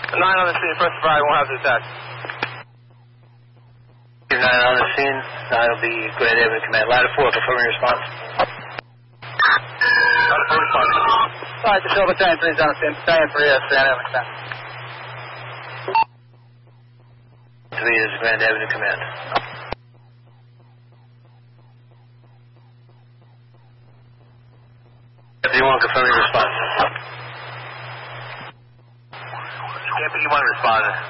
9 on the scene, first Friday, won't have the attack. 9 on the scene, 9 will be Grand Avenue Command. Ladder 4, confirming response. Ladder 4 response. Alright, the Silver Battalion 3 is on the scene. Battalion 3 is Grand Avenue Command. 3 is Grand Avenue Command. Deputy 1, confirming response. Deputy 1 responding.